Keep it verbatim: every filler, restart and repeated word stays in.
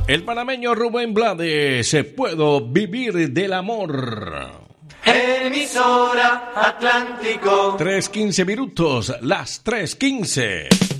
El panameño Rubén Blades, Puedo vivir del amor. Emisora Atlántico. tres quince minutos, las tres quince.